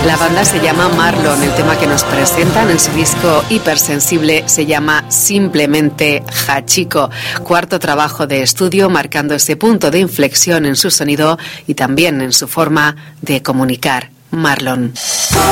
La banda se llama Marlon, el tema que nos presentan en su disco Hipersensible se llama simplemente Hachiko, cuarto trabajo de estudio marcando ese punto de inflexión en su sonido y también en su forma de comunicar. Marlon.